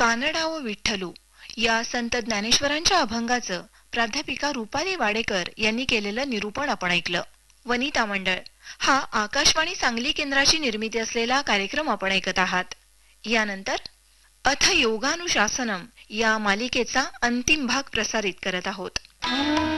कानडा व विठ्ठलू या संत ज्ञानेश्वरांच्या अभंगाचं प्राध्यापिका रुपाली वाडेकर यांनी केलेलं निरूपण आपण ऐकलं. वनिता मंडळ हा आकाशवाणी सांगली केंद्राची निर्मिती असलेला कार्यक्रम आपण ऐकत आहात. यानंतर अथ योगानुशासनम या मालिकेचा अंतिम भाग प्रसारित करत आहोत.